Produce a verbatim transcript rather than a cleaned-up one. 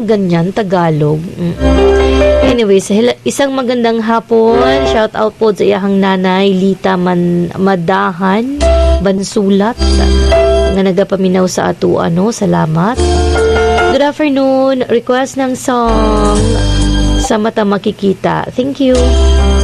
ganyan, Tagalog. Mm. Anyways, isang magandang hapon. Shout out po sa iyahang nanay, Lita Man Madahan, Bansulat, nga nagapaminaw sa ato, ano, salamat. Good afternoon. Request ng song Sa Mata Makikita. Thank you.